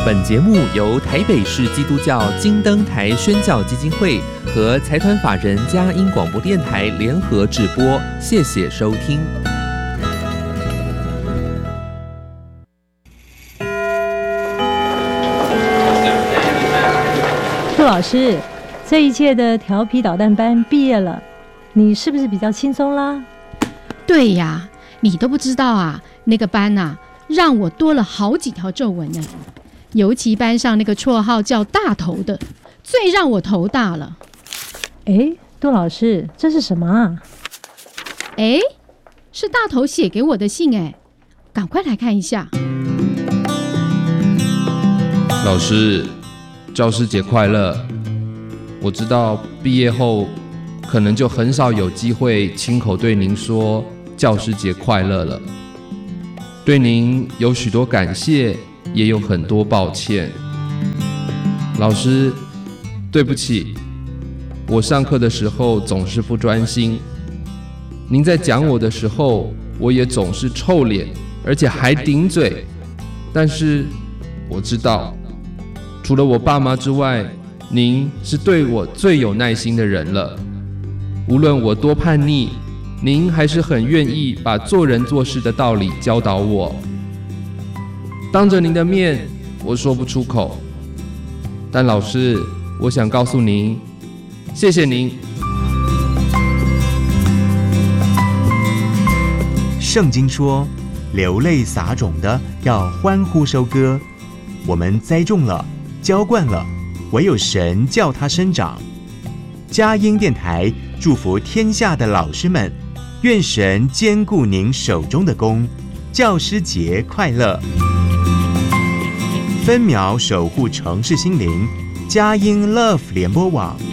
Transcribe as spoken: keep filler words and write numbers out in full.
本节目由台北市基督教金灯台宣教基金会和财团法人佳音广播电台联合制播，谢谢收听。 陆老师，这一届的调皮捣蛋班毕业了，你是不是比较轻松啦？ 对呀，你都不知道啊，那个班啊，让我多了好几条皱纹呢。尤其班上那个绰号叫大头的，最让我头大了。 哎，杜老师，这是什么啊？ 哎，是大头写给我的信哎，赶快来看一下。 老师，教师节快乐！我知道毕业后可能就很少有机会亲口对您说教师节快乐了。对您有许多感谢，也有很多抱歉。老师，对不起，我上课的时候总是不专心。您在讲我的时候，我也总是臭脸，而且还顶嘴。但是我知道，除了我爸妈之外，您是对我最有耐心的人了。无论我多叛逆，您还是很愿意把做人做事的道理教导我。当着您的面，我说不出口，但老师，我想告诉您，谢谢您。 圣经说，流泪撒种的要欢呼收割。我们栽种了，浇灌了，唯有神叫它生长。佳音电台祝福天下的老师们，愿神兼顾您手中的工，教师节快乐！分秒守护城市心灵，佳音 Love 联播网。